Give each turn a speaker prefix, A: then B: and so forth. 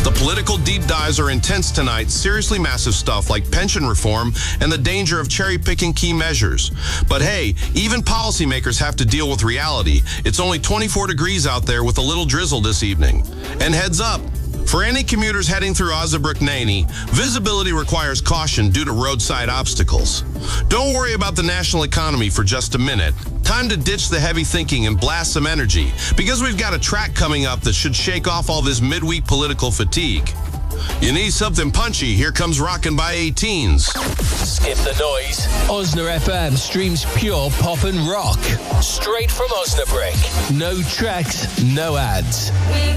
A: The political deep dives are intense tonight, seriously massive stuff like pension reform and the danger of cherry-picking key measures. But hey, even policymakers have to deal with reality. It's only 24 degrees out there with a little drizzle this evening. And heads up, for any commuters heading through Osnabrück-Nanny, visibility requires caution due to roadside obstacles. Don't worry about the national economy for just a minute. Time to ditch the heavy thinking and blast some energy, because we've got a track coming up that should shake off all this midweek political fatigue. You need something punchy, here comes Rockin' by 18s.
B: Skip the noise. Osna FM streams pure pop and rock. Straight from Osnabrück. No tracks, no ads.